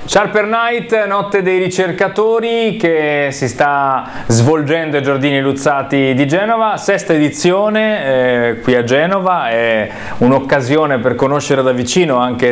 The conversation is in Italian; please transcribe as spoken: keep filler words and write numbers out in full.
Sharper Night, notte dei ricercatori che si sta svolgendo ai Giardini Luzzati di Genova, sesta edizione eh, qui a Genova, è un'occasione per conoscere da vicino anche